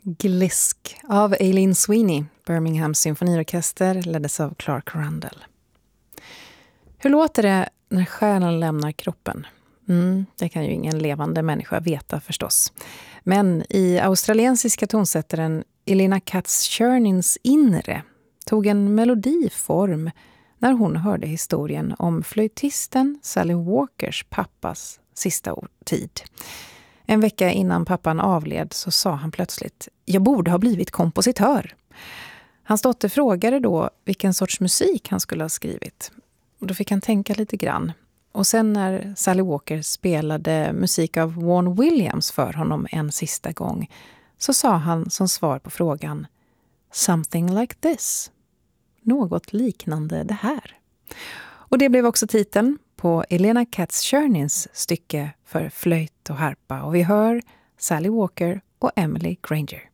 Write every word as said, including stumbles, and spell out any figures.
Glisk av Aileen Sweeney, Birmingham symfoniorkester, leddes av Clark Rundell. Hur låter det när själen lämnar kroppen? Mm, det kan ju ingen levande människa veta förstås. Men i australiensiska tonsättaren Elena Katz-Chernins inre tog en melodiform när hon hörde historien om flöjtisten Sally Walkers pappas sista tid. En vecka innan pappan avled så sa han plötsligt: jag borde ha blivit kompositör. Hans dotter frågade då vilken sorts musik han skulle ha skrivit. Då fick han tänka lite grann. Och sen när Sally Walker spelade musik av Vaughan Williams för honom en sista gång så sa han som svar på frågan: something like this. Något liknande det här. Och det blev också titeln på Elena Katz-Chernins stycke för flöjt och harpa. Och vi hör Sally Walker och Emily Granger.